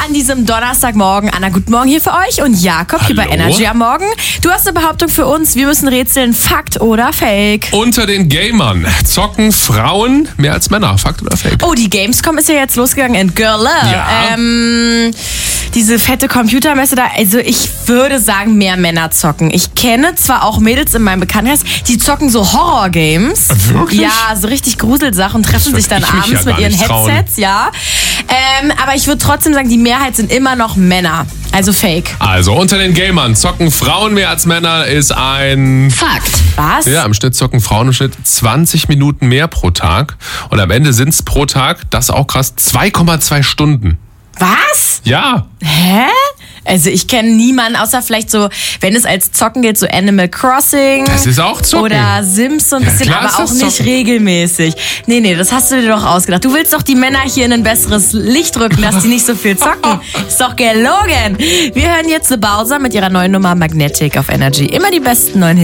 an diesem Donnerstagmorgen. Anna, guten Morgen hier für euch und Jakob hier bei Energy am Morgen. Du hast eine Behauptung für uns. Wir müssen rätseln, Fakt oder Fake? Unter den Gamern zocken Frauen mehr als Männer. Fakt oder Fake? Oh, die Gamescom ist ja jetzt losgegangen in Girl Love. Ja. Diese fette Computermesse da, also ich würde sagen, mehr Männer zocken. Ich kenne zwar auch Mädels in meinem Bekanntenkreis, die zocken so Horror-Games. Wirklich? Ja, so richtig Gruselsachen, treffen sich dann abends mit ihren Headsets, ja. Aber ich würde trotzdem sagen, die Mehrheit sind immer noch Männer. Also Fake. Also unter den Gamern zocken Frauen mehr als Männer ist ein Fakt. Was? Ja, im Schnitt zocken Frauen im Schnitt 20 Minuten mehr pro Tag. Und am Ende sind es pro Tag, das ist auch krass, 2,2 Stunden. Was? Ja. Hä? Also ich kenne niemanden, außer vielleicht so, wenn es als Zocken gilt, so Animal Crossing. Das ist auch Zocken. Oder Sims so ein bisschen, klar aber ist auch das nicht Zocken. regelmäßig. Nee, das hast du dir doch ausgedacht. Du willst doch die Männer hier in ein besseres Licht rücken, dass die nicht so viel zocken. Ist doch gelogen. Wir hören jetzt The Bowser mit ihrer neuen Nummer Magnetic auf Energy. Immer die besten neuen Hits.